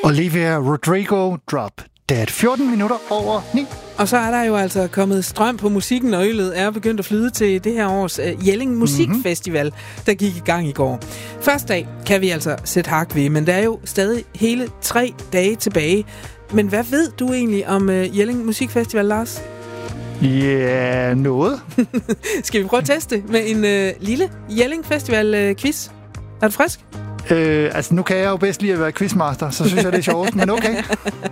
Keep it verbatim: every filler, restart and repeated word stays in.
Olivia Rodrigo, Drop Dead. fjorten minutter over ni. Og så er der jo altså kommet strøm på musikken, og øllet er begyndt at flyde til det her års uh, Jelling Musikfestival, mm-hmm. der gik i gang i går. Første dag kan vi altså sætte hak ved, men der er jo stadig hele tre dage tilbage. Men hvad ved du egentlig om uh, Jelling Musikfestival, Lars? Ja, yeah, noget. Skal vi prøve at teste med en uh, lille Jelling Festival-quiz? Er du frisk? Øh, altså, nu kan jeg jo bedst lide at være quizmaster, så synes jeg, det er sjovt, men okay.